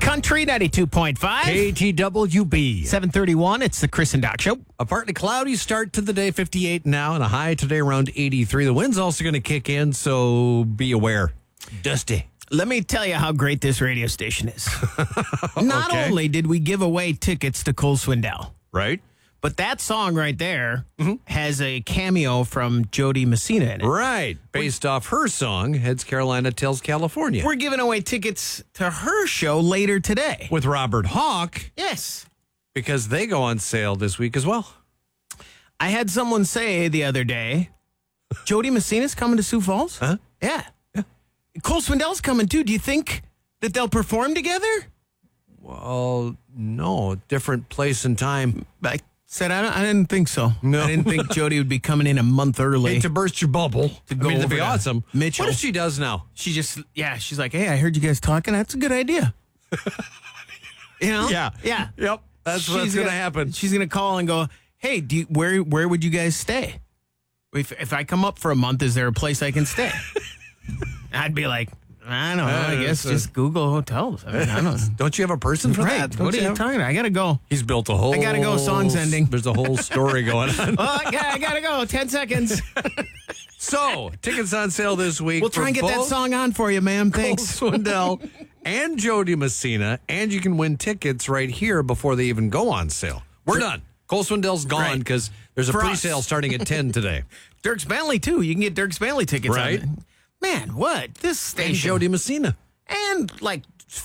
Country 92.5. KTWB. 731, it's the Chris and Doc Show. A partly cloudy start to the day, 58 now, and a high today around 83. The wind's also going to kick in, so be aware. Dusty. Let me tell you how great this radio station is. Not only did we give away tickets to Cole Swindell, Right? but that song right there has a cameo from Jody Messina in it. Right. Based off her song, Heads Carolina, Tails California. We're giving away tickets to her show later today. With Robert Hawk, Yes. because they go on sale this week as well. I had someone say the other day, Jody Messina's coming to Sioux Falls? Huh? Yeah. Cole Swindell's coming too. Do you think that they'll perform together? Well, no. Different place and time. I said I didn't think so. No. I didn't think Jody would be coming in a month early. Hate to burst your bubble. To go that'd be over to awesome. Mitchell. What if she does now? She's like, hey, I heard you guys talking. That's a good idea. You know? Yeah. Yeah. Yep. That's what's going to happen. She's going to call and go, hey, where would you guys stay? If I come up for a month, is there a place I can stay? I'd be like, I don't know. I guess just Google hotels. I mean, I don't. Don't you have a person for Right. that? What are you talking about? I got to go. He's built a whole... I gotta go, song's ending. There's a whole story going on. Oh, yeah, I got to go. 10 seconds. So, tickets on sale this week. We'll try and get that song on for you, ma'am. Thanks. Cole Swindell and Jody Messina, and you can win tickets right here before they even go on sale. We're done. Cole Swindell's gone Right. because there's a For us. pre-sale starting at 10 today. Dirk Spanley, too. You can get Dirk Spanley tickets. Right. Man, what? This And station. Jody Messina. And like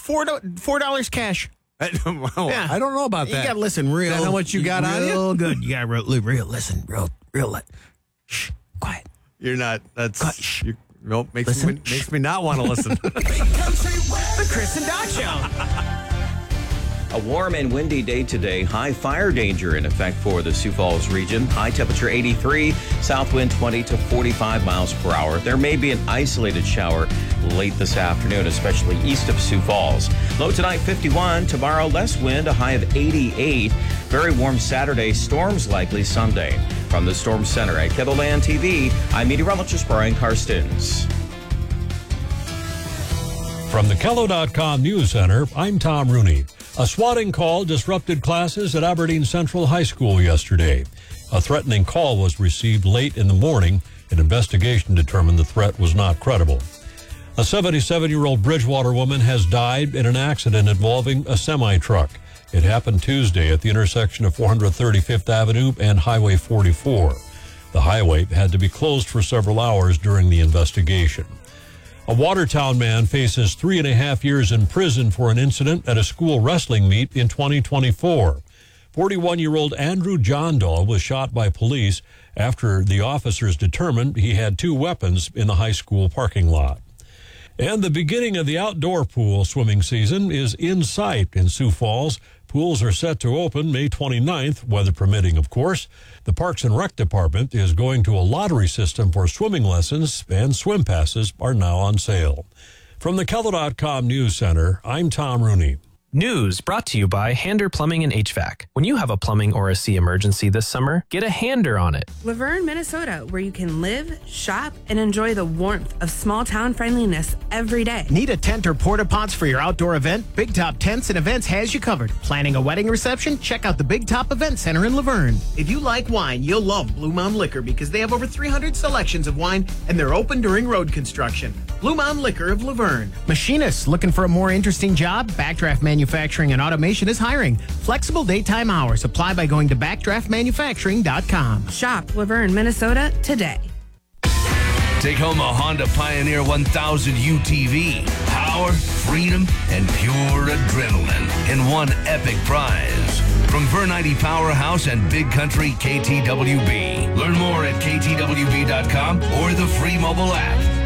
$4 cash. I don't know about You that. got to listen real. Is that how much you got on you? Real good. You got to real listen. Real. Shh. Quiet. You're not. That's... Nope. Listen. Makes me not want to listen. The Chris and Doc Show. A warm and windy day today. High fire danger in effect for the Sioux Falls region. High temperature 83, south wind 20 to 45 miles per hour. There may be an isolated shower late this afternoon, especially east of Sioux Falls. Low tonight 51, tomorrow less wind, a high of 88. Very warm Saturday, storms likely Sunday. From the Storm Center at Kettleland TV, I'm meteorologist Brian Karstens. From the Kello.com News Center, I'm Tom Rooney. A swatting call disrupted classes at Aberdeen Central High School yesterday. A threatening call was received late in the morning. An investigation determined the threat was not credible. A 77-year-old Bridgewater woman has died in an accident involving a semi-truck. It happened Tuesday at the intersection of 435th Avenue and Highway 44. The highway had to be closed for several hours during the investigation. A Watertown man faces 3.5 years in prison for an incident at a school wrestling meet in 2024. 41-year-old Andrew Johndall was shot by police after the officers determined he had 2 weapons in the high school parking lot. And the beginning of the outdoor pool swimming season is in sight in Sioux Falls. Pools are set to open May 29th, weather permitting, of course. The Parks and Rec Department is going to a lottery system for swimming lessons, and swim passes are now on sale. From the Kello.com News Center, I'm Tom Rooney. News brought to you by Hander Plumbing and HVAC. When you have a plumbing or a sea emergency this summer, get a Hander on it. Laverne, Minnesota, where you can live, shop, and enjoy the warmth of small town friendliness every day. Need a tent or porta pots for your outdoor event? Big Top Tents and Events has you covered. Planning a wedding reception? Check out the Big Top Event Center in Laverne. If you like wine, you'll love Blue Mountain Liquor because they have over 300 selections of wine and they're open during road construction. Blue Mountain Liquor of Laverne. Machinists looking for a more interesting job? Backdraft Manufacturing and Automation is hiring. Flexible daytime hours. Apply by going to backdraftmanufacturing.com. Shop Laverne, Minnesota today. Take home a Honda Pioneer 1000 UTV. Power, freedom, and pure adrenaline in one epic prize. From Vernite Powerhouse and Big Country KTWB. Learn more at ktwb.com or the free mobile app.